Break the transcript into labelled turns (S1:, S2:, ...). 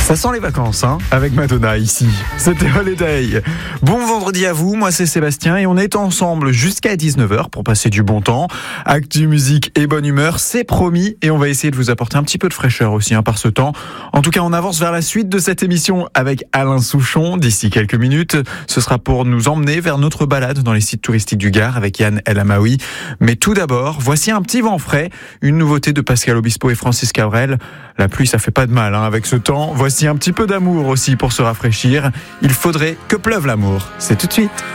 S1: Ça sent les vacances, hein, avec Madonna ici. C'était Holiday. Bon vendredi à vous, moi c'est Sébastien et on est ensemble jusqu'à 19h pour passer du bon temps. Actu, musique et bonne humeur, c'est promis et on va essayer de vous apporter un petit peu de fraîcheur aussi par ce temps. En tout cas, on avance vers la suite de cette émission avec Alain Souchon d'ici quelques minutes. Ce sera pour nous emmener vers notre balade dans les sites touristiques du Gard avec Yann El Amaoui. Mais tout d'abord, voici un petit vent frais, une nouveauté de Pascal Obispo et Francis Cabrel. La pluie, ça fait pas de mal avec ce temps. Voici un petit peu d'amour aussi pour se rafraîchir. Il faudrait que pleuve l'amour. C'est tout de suite.